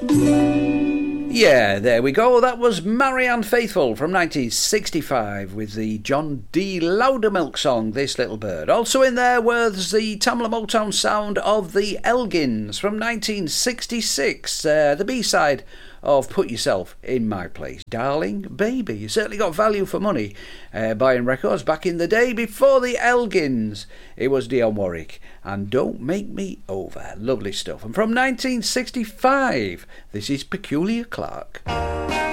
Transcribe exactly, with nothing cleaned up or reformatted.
Yeah, there we go. That was Marianne Faithfull from nineteen sixty-five with the John D. Loudermilk song, This Little Bird. Also in there was the Tamla Motown sound of the Elgins from nineteen sixty-six, uh, the B-side of Put Yourself in My Place. Darling Baby. You certainly got value for money uh, buying records back in the day. Before the Elgins, it was Dionne Warwick and Don't Make Me Over. Lovely stuff. And from nineteen sixty-five, this is Peculiar Clark.